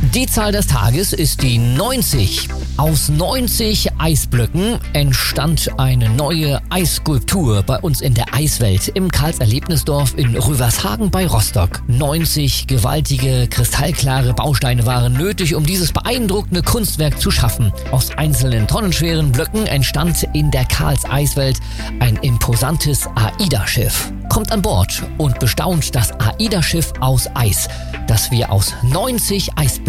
Die Zahl des Tages ist die 90. Aus 90 Eisblöcken entstand eine neue Eisskulptur bei uns in der Eiswelt im Karls-Erlebnisdorf in Rövershagen bei Rostock. 90 gewaltige, kristallklare Bausteine waren nötig, um dieses beeindruckende Kunstwerk zu schaffen. Aus einzelnen tonnenschweren Blöcken entstand in der Karls-Eiswelt ein imposantes AIDA-Schiff. Kommt an Bord und bestaunt das AIDA-Schiff aus Eis, das wir aus 90 Eisblöcken